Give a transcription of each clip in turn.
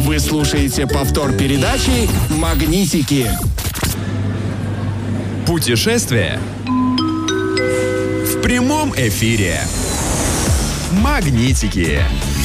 Вы слушаете повтор передачи «Магнитики». Путешествие в прямом эфире. «Магнитики».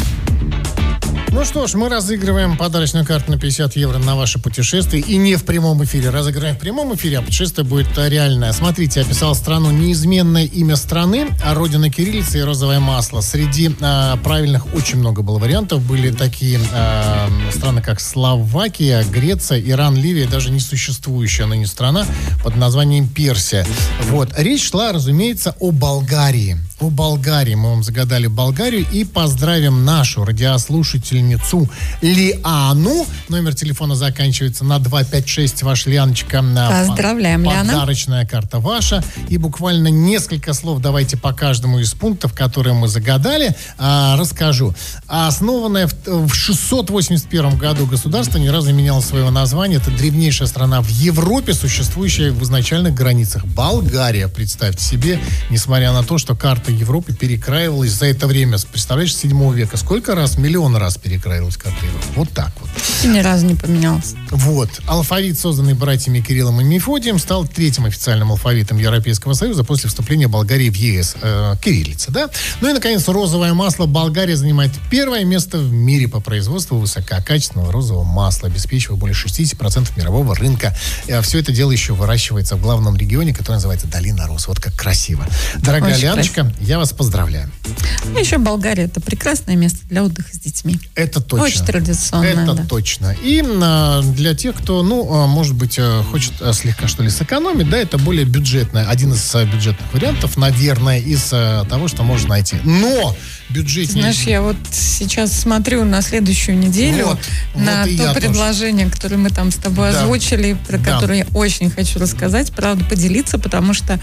Ну что ж, мы разыгрываем подарочную карту на 50 евро на ваше путешествие. И не в прямом эфире. Разыграем в прямом эфире, а путешествие будет реальное. Смотрите, я описал страну неизменное имя страны, а родина кириллицы и розовое масло. Среди правильных очень много было вариантов. Были такие страны, как Словакия, Греция, Иран, Ливия, даже несуществующая ныне страна под названием Персия. Вот. Речь шла, разумеется, о Болгарии. О Болгарии. Мы вам загадали Болгарию и поздравим нашу радиослушательницу Лиану. Номер телефона заканчивается на 256. Ваша Лианочка. Поздравляем, Лиана. Подарочная карта ваша. И буквально несколько слов давайте по каждому из пунктов, которые мы загадали, расскажу. Основанное в 681 году государство ни разу не меняло своего названия. Это древнейшая страна в Европе, существующая в изначальных границах. Болгария, представьте себе, несмотря на то, что карта Европы перекраивалась за это время. Представляешь, с 7 века. Сколько раз? Миллион раз перекраивалась карта Европы. Вот так вот. И ни разу не поменялся. Вот. Алфавит, созданный братьями Кириллом и Мефодием, стал третьим официальным алфавитом Европейского Союза после вступления Болгарии в ЕС. Кириллица, да? Ну и, наконец, розовое масло. Болгария занимает первое место в мире по производству высококачественного розового масла, обеспечивая более 60% мирового рынка. Все это дело еще выращивается в главном регионе, который называется Долина Роз. Вот как красиво. Дорогая очень Лианочка, красиво. Я вас поздравляю. А еще Болгария — это прекрасное место для отдыха с детьми. Это точно. Очень традиционно. Это да. точно. И для тех, кто, может быть, хочет слегка, что ли, сэкономить, да, это более бюджетное, один из бюджетных вариантов, наверное, из того, что можно найти. Но бюджетнее... Знаешь, я вот сейчас смотрю на следующую неделю, на то предложение, которое мы там с тобой озвучили, про которое я очень хочу рассказать, правда, поделиться, потому что,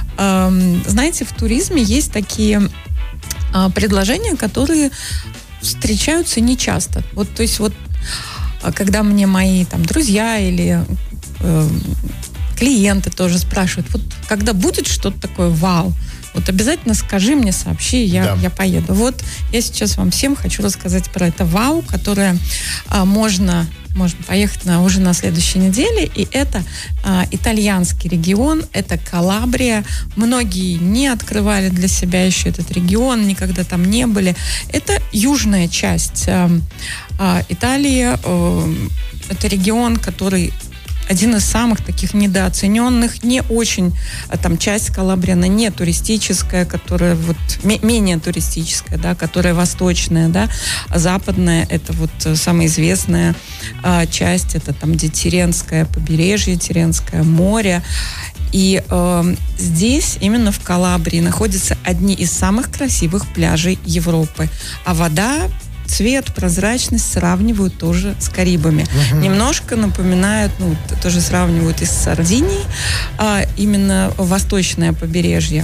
знаете, в туризме есть такие предложения, которые встречаются нечасто. Вот, то есть вот, когда мне мои там друзья или клиенты тоже спрашивают, вот когда будет что-то такое вау, вот обязательно скажи мне, сообщи, я поеду. Вот я сейчас вам всем хочу рассказать про это вау, которое можно поехать уже на следующей неделе. И это итальянский регион, это Калабрия. Многие не открывали для себя еще этот регион, никогда там не были. Это южная часть Италии. Это регион, который один из самых таких недооцененных, не очень, там часть Калабрии, она не туристическая, которая вот менее туристическая, да, которая восточная, да, а западная, это вот самая известная часть, это там, где Тиренское побережье, Тиренское море. И здесь, именно в Калабрии, находятся одни из самых красивых пляжей Европы. А вода, цвет, прозрачность сравнивают тоже с Карибами. Немножко напоминают, тоже сравнивают и с Сардинией, именно восточное побережье.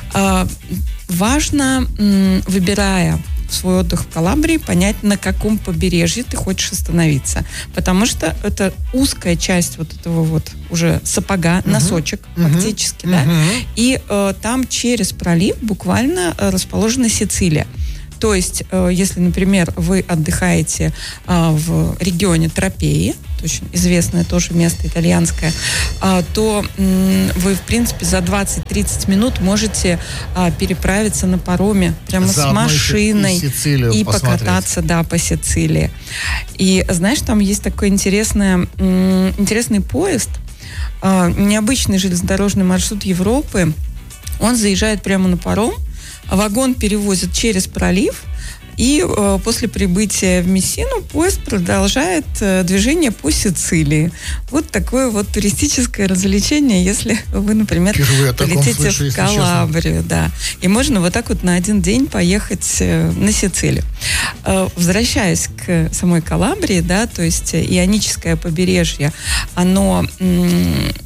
Важно, выбирая свой отдых в Калабрии, понять, на каком побережье ты хочешь остановиться. Потому что это узкая часть вот этого вот уже сапога, носочек фактически, да. И там через пролив буквально расположена Сицилия. То есть, если, например, вы отдыхаете в регионе Тропеи, очень известное тоже место итальянское, то вы, в принципе, за 20-30 минут можете переправиться на пароме прямо с машиной и покататься, по Сицилии. И, знаешь, там есть такой интересный поезд, необычный железнодорожный маршрут Европы. Он заезжает прямо на паром, вагон перевозят через пролив, и после прибытия в Мессину поезд продолжает движение по Сицилии. Вот такое вот туристическое развлечение, если вы, например, полетите в Калабрию. Да. И можно вот так вот на один день поехать на Сицилию. Возвращаясь к самой Калабрии, да, то есть Ионическое побережье, оно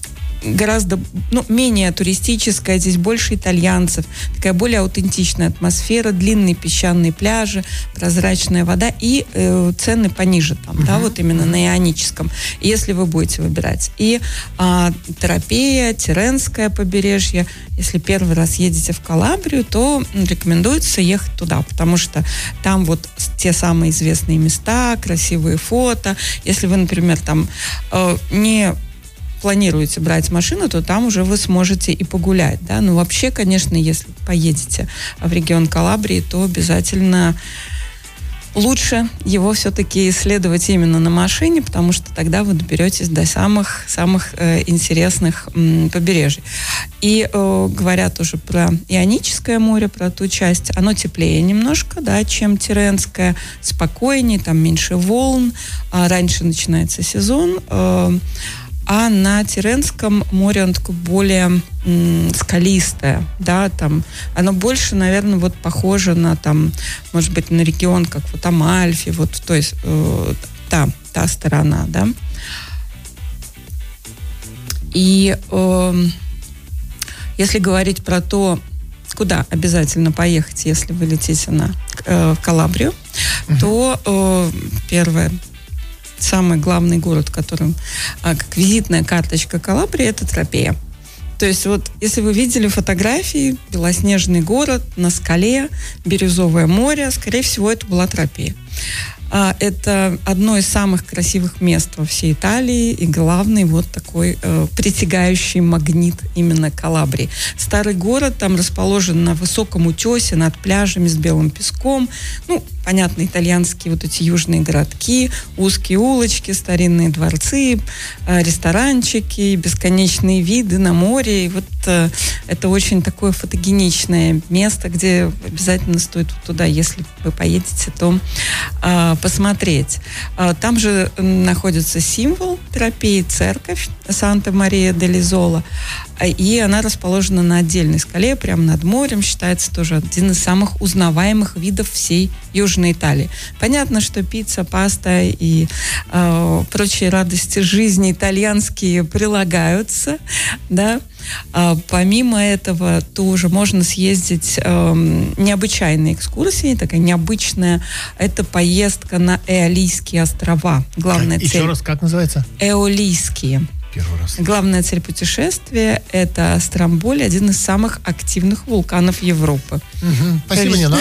гораздо менее туристическая, здесь больше итальянцев, такая более аутентичная атмосфера, длинные песчаные пляжи, прозрачная вода и цены пониже там, да, вот именно на ионическом, если вы будете выбирать. И Тропея, Тиренское побережье, если первый раз едете в Калабрию, то рекомендуется ехать туда, потому что там вот те самые известные места, красивые фото. Если вы, например, там не планируете брать машину, то там уже вы сможете и погулять, да. Но вообще, конечно, если поедете в регион Калабрии, то обязательно лучше его все-таки исследовать именно на машине, потому что тогда вы доберетесь до самых интересных побережий. И говоря тоже про Ионическое море, про ту часть, оно теплее немножко, да, чем Тиренское, спокойнее, там меньше волн, раньше начинается сезон, а на Тиренском море он такое более скалистое, да, там, оно больше, наверное, вот похоже на, там, может быть, на регион, как вот Амальфи, вот, то есть та сторона, да. И если говорить про то, куда обязательно поехать, если вы летите в Калабрию, то первое, самый главный город, которым как визитная карточка Калабрии, это Тропея. То есть вот, если вы видели фотографии, белоснежный город на скале, бирюзовое море, скорее всего, это была Тропея. Это одно из самых красивых мест во всей Италии и главный вот такой притягающий магнит именно Калабрии. Старый город там расположен на высоком утесе над пляжами с белым песком. Ну, понятно, итальянские вот эти южные городки, узкие улочки, старинные дворцы, ресторанчики, бесконечные виды на море. И вот это очень такое фотогеничное место, где обязательно стоит туда, если вы поедете, то посмотреть. Там же находится символ Тропеи, церковь Санта-Мария-дель-Изола, и она расположена на отдельной скале, прямо над морем, считается тоже один из самых узнаваемых видов всей Южной Италии. Понятно, что пицца, паста и прочие радости жизни итальянские прилагаются, да. Помимо этого тоже можно съездить необычайной экскурсией, такая необычная, это поездка на Эолийские острова. Главная цель. Еще раз, как называется? Эолийские. Первый раз. Главная цель путешествия – это Стромболи, один из самых активных вулканов Европы. Спасибо, не надо.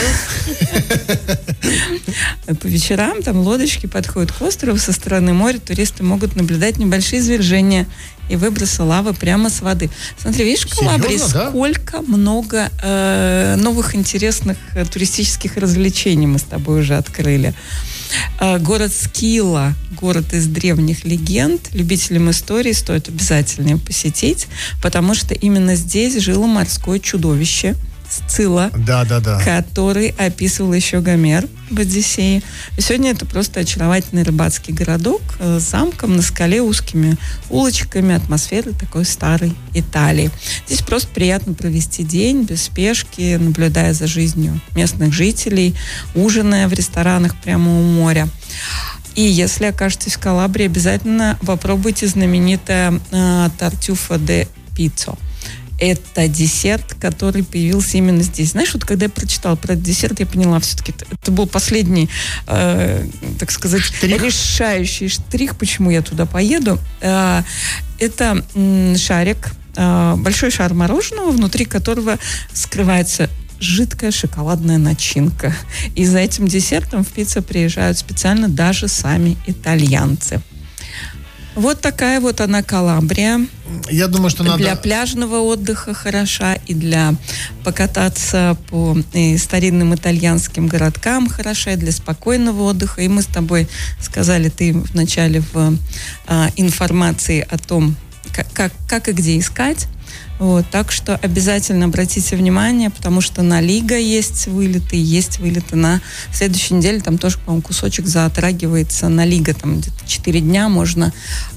По вечерам там лодочки подходят к острову со стороны моря, туристы могут наблюдать небольшие извержения и выбросы лавы прямо с воды. Смотри, видишь, в Калабрии сколько много новых интересных туристических развлечений мы с тобой уже открыли. Город Скилла, город из древних легенд. Любителям истории стоит обязательно его посетить, потому что именно здесь жило морское чудовище Сцилла, который описывал еще Гомер в «Одиссее». И сегодня это просто очаровательный рыбацкий городок с замком на скале, узкими улочками, атмосферой такой старой Италии. Здесь просто приятно провести день без спешки, наблюдая за жизнью местных жителей, ужиная в ресторанах прямо у моря. И если окажетесь в Калабрии, обязательно попробуйте знаменитое тартюфо де пиццо. Это десерт, который появился именно здесь. Знаешь, вот когда я прочитала про этот десерт, я поняла, все-таки это был последний, так сказать, решающий штрих, почему я туда поеду. Это шарик, большой шар мороженого, внутри которого скрывается жидкая шоколадная начинка. И за этим десертом в Пиццу приезжают специально даже сами итальянцы. Вот такая вот она Калабрия. Я думаю, что для пляжного отдыха хороша, и для покататься по старинным итальянским городкам хороша, и для спокойного отдыха. И мы с тобой сказали, ты в начале в информации о том, как и где искать. Вот, так что обязательно обратите внимание, потому что на Лига есть вылеты на следующей неделе, там тоже, по-моему, кусочек затрагивается на Лига, там где-то 4 дня можно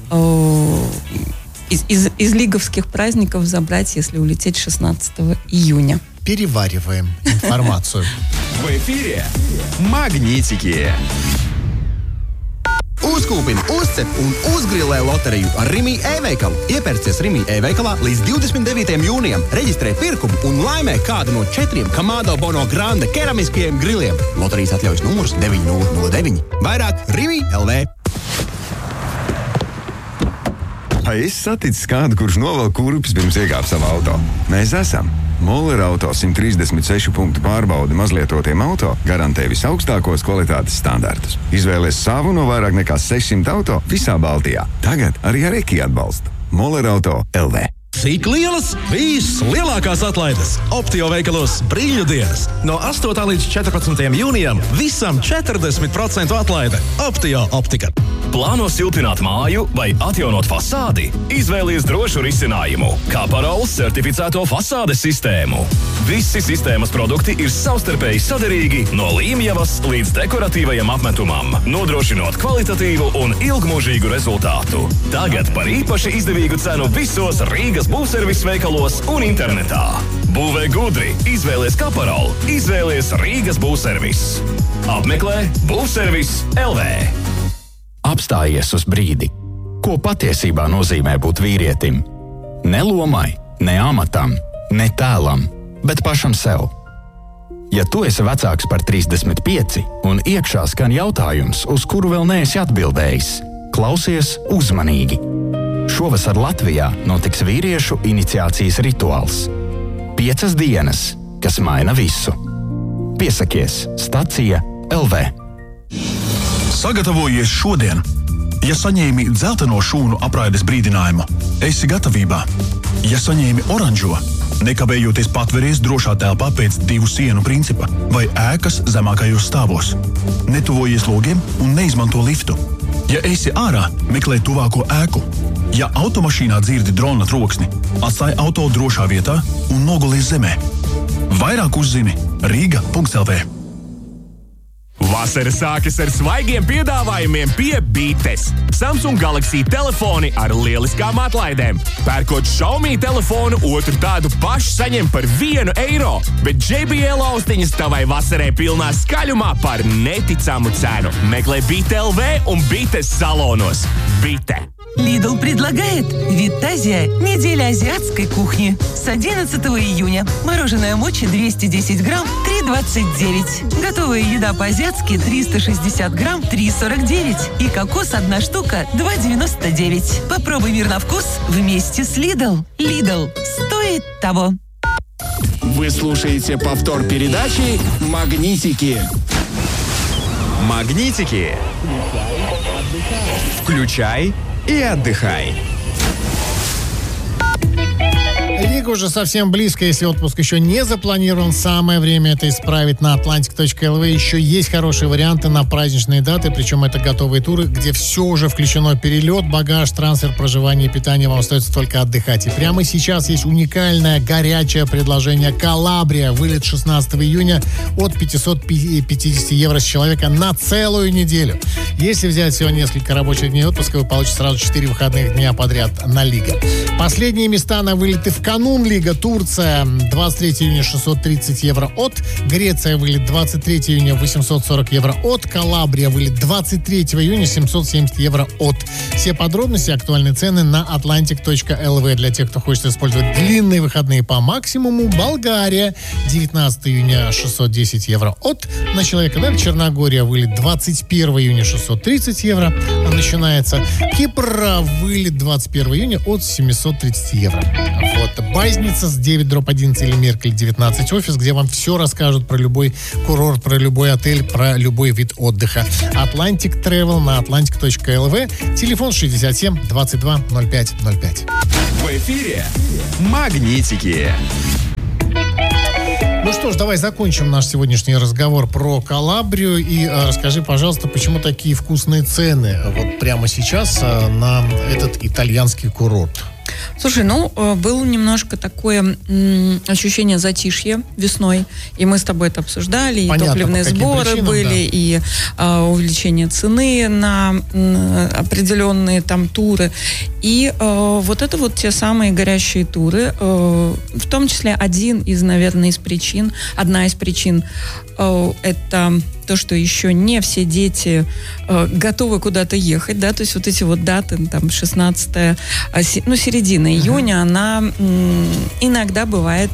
из лиговских праздников забрать, если улететь 16 июня. Перевариваем информацию. В эфире «Магнитики». Uzkūpini, uzcep un uzgrilē loteriju ar Rimi e-veikalu. Iepērcies Rimi e-veikalā līdz 29. jūnijam, reģistrē pirkumu un laimē kādu no 4 Kamado Bono Grande keramiskajiem griliem. Loterijas atļaujas numurs 9009. Vairāk Rimi LV. Vai esi saticis kādu, kurš novelk kurpes pirms iekāp savā auto? Mēs esam. Moller Auto 136 punktu pārbaudi mazlietotiem auto garantē visaugstākos kvalitātes standartus. Izvēlies savu no vairāk nekā 600 auto visā Baltijā. Tagad arī ar Eki atbalstu. Moller Auto LV. Cik lielas? Vislielākās atlaides Optio veikalos brīļu dienas. No 8. līdz 14. jūnijam visam 40% atlaide. Optio optika. Plāno siltināt māju vai atjaunot fasādi? Izvēlies drošu risinājumu – Kaparols certificēto fasādes sistēmu. Visi sistēmas produkti ir savstarpēji saderīgi no līmjavas līdz dekoratīvajam apmetumam, nodrošinot kvalitatīvu un ilgmūžīgu rezultātu. Tagad par īpaši izdevīgu cenu visos Rīgas būvservis veikalos un internetā. Būvē gudri, izvēlies Kaparolu, izvēlies Rīgas būvservis. Apmeklē būvservis LV. Apstājies uz brīdi. Ko patiesībā nozīmē būt vīrietim? Ne lomai, ne amatam, ne tēlam, bet pašam sev. Ja tu esi vecāks par 35 un iekšā skan jautājums, uz kuru vēl neesi atbildējis, klausies uzmanīgi. Šovasar Latvijā notiks vīriešu iniciācijas rituāls. 5 dienas, kas maina visu. Piesakies Stacija LV. Sagatavojies šodien! Ja saņēmi dzelteno šūnu apraides brīdinājumu, esi gatavībā. Ja saņēmi oranžo, nekavējoties patveries drošā telpā pēc 2 sienu principa vai ēkas zemākajos stāvos. Netuvojies logiem un neizmanto liftu. Ja esi ārā, meklē tuvāko ēku. Ja automašīnā dzirdi drona troksni, atstāj auto drošā vietā un nogulies zemē. Vairāk uzzini Riga.lv. Vasara sākas ar svaigiem piedāvājumiem pie Bites. Samsung Galaxy telefoni ar lieliskām atlaidēm. Pērkot Xiaomi telefonu, otru tādu pašu saņem par €1, bet JBL austiņas tavai vasarai pilnā skaļumā par neticamu cenu. Meklē Bite LV un Bites salonos. Bite. Lidl предлагает Витазия неделя азиатской кухни. С 11 июня. Мороженое мочи 210 грамм 3,29. Готовая еда по-азиатски 360 грамм 3,49. И кокос 1 штука 2,99. Попробуй мир на вкус вместе с Lidl. Lidl стоит того. Вы слушаете повтор передачи «Магнитики». Магнитики. Включай и отдыхай. Лига уже совсем близко, если отпуск еще не запланирован. Самое время это исправить на Atlantic.lv. Еще есть хорошие варианты на праздничные даты, причем это готовые туры, где все уже включено: перелет, багаж, трансфер, проживание и питание. Вам остается только отдыхать. И прямо сейчас есть уникальное горячее предложение «Калабрия». Вылет 16 июня от 550 евро с человека на целую неделю. Если взять всего несколько рабочих дней отпуска, вы получите сразу 4 выходных дня подряд на Лига. Последние места на вылеты в канун Лига. Турция 23 июня 630 евро от. Греция вылет 23 июня 840 евро от. Калабрия вылет 23 июня 770 евро от. Все подробности и актуальные цены на atlantic.lv. Для тех, кто хочет использовать длинные выходные по максимуму. Болгария 19 июня 610 евро от. На человека. Далее Черногория вылет 21 июня 630 евро. Начинается. Кипр вылет 21 июня от 730 евро. Вот. Базница с 9/11 или Меркель 19 офис, где вам все расскажут про любой курорт, про любой отель, про любой вид отдыха. Atlantic Travel на atlantic.lv. Телефон 67 22 05 05. В эфире Магнитики. Ну что ж, давай закончим наш сегодняшний разговор про Калабрию и расскажи, пожалуйста, почему такие вкусные цены вот прямо сейчас на этот итальянский курорт? Слушай, было немножко такое ощущение затишья весной, и мы с тобой это обсуждали, понятно, и топливные сборы причинам, были, да. И увеличение цены на определенные там туры. И вот это вот те самые горящие туры, в том числе одна из причин, это то, что еще не все дети готовы куда-то ехать, да, то есть вот эти вот даты, там, 16 середина июня, она иногда бывает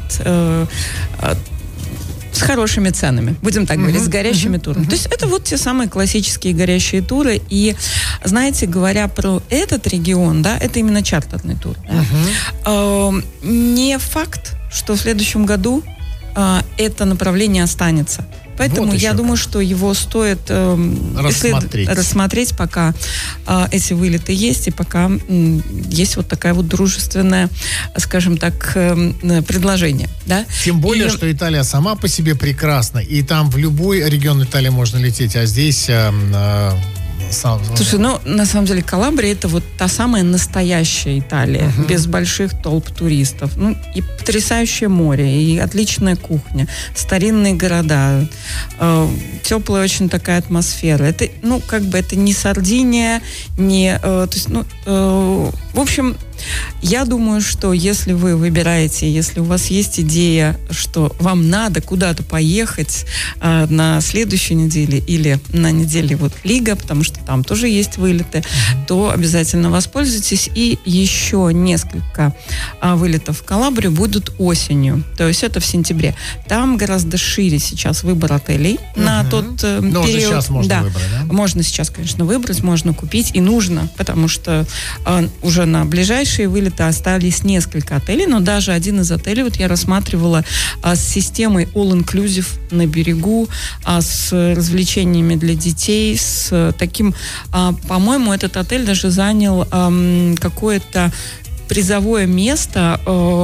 с хорошими ценами, будем так говорить, с горящими турами. То есть это вот те самые классические горящие туры. И, знаете, говоря про этот регион, да, это именно чартерный тур. Да? Не факт, что в следующем году это направление останется. Поэтому вот я думаю, что его стоит рассмотреть, пока эти вылеты есть, и пока есть вот такая вот дружественное, скажем так, предложение. Да? Тем более, что Италия сама по себе прекрасна, и там в любой регион Италии можно лететь, а здесь... Слушай, на самом деле Калабрия — это вот та самая настоящая Италия, без больших толп туристов. И потрясающее море, и отличная кухня, старинные города, теплая очень такая атмосфера. Это, это не Сардиния, не... в общем, я думаю, что если вы выбираете, если у вас есть идея, что вам надо куда-то поехать на следующей неделе или на неделе вот Лига, потому что там тоже есть вылеты, то обязательно воспользуйтесь. И еще несколько вылетов в Калабрию будут осенью. То есть это в сентябре. Там гораздо шире сейчас выбор отелей на тот период. Но уже сейчас можно выбрать, да? Можно сейчас, конечно, выбрать, можно купить. И нужно, потому что уже на ближайшие вылеты остались несколько отелей, но даже один из отелей, вот я рассматривала с системой all-inclusive на берегу, с развлечениями для детей, с таким, по-моему, этот отель даже занял какое-то призовое место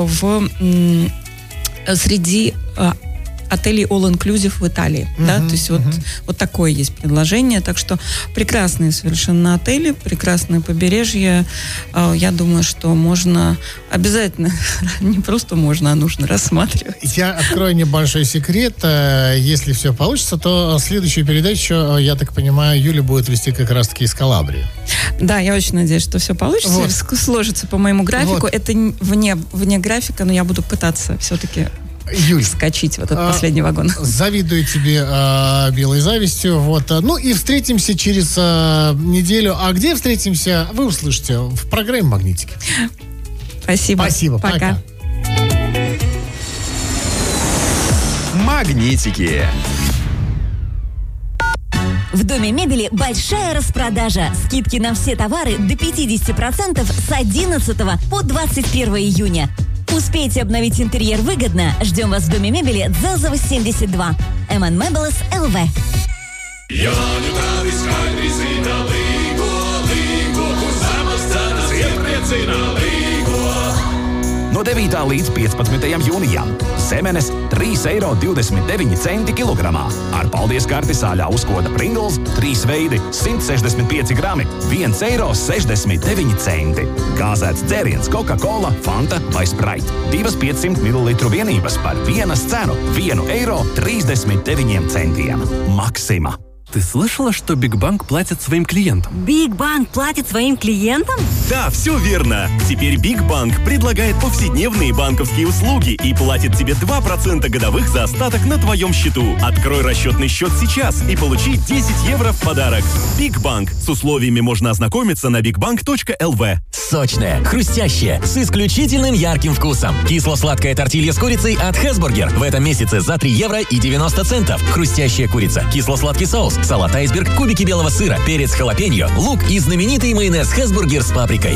среди отелей all-inclusive в Италии. Да? То есть вот такое есть предложение. Так что прекрасные совершенно отели, прекрасное побережье. Я думаю, что можно обязательно, не просто можно, а нужно рассматривать. Я открою небольшой секрет. Если все получится, то следующую передачу, я так понимаю, Юля будет вести как раз-таки из Калабрии. Да, я очень надеюсь, что все получится. Сложится по моему графику. Это вне графика, но я буду пытаться все-таки... Юль, скачить в этот последний вагон. Завидую тебе белой завистью. Вот. И встретимся через неделю. А где встретимся, вы услышите в программе «Магнитики». Спасибо. Спасибо. Пока. Магнитики. В Доме мебели большая распродажа. Скидки на все товары до 50% с 11 по 21 июня. Успейте обновить интерьер выгодно. Ждем вас в Доме мебели Дзелзова 72. M&M Meubles LV. No 9. līdz 15. jūnijam zemenes 3,29 eiro kilogramā. Ar paldies karti sāļā uzkoda Pringles 3 veidi 165 grami 1,69 eiro. Gāzēts dzēriens Coca-Cola, Fanta vai Sprite. 2 500 ml vienības par vienas cenu 1,39 eiro. Maxima. Ты слышала, что Бигбанк платит своим клиентам? Бигбанк платит своим клиентам? Да, все верно. Теперь Бигбанк предлагает повседневные банковские услуги и платит тебе 2% годовых за остаток на твоем счету. Открой расчетный счет сейчас и получи 10 евро в подарок. Бигбанк. С условиями можно ознакомиться на bigbank.lv. Сочная, хрустящая, с исключительным ярким вкусом. Кисло-сладкая тортилья с курицей от Хэсбургер. В этом месяце за 3 евро и 90 центов. Хрустящая курица, кисло-сладкий соус, салат айсберг, кубики белого сыра, перец халапеньо, лук и знаменитый майонез Хэсбургер с паприкой.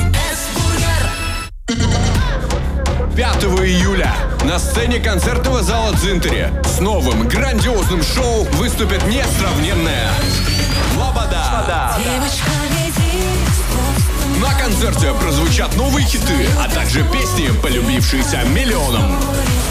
5 июля на сцене концертного зала Дзинтере с новым грандиозным шоу выступит несравненная Лобода. На концерте прозвучат новые хиты, а также песни, полюбившиеся миллионам.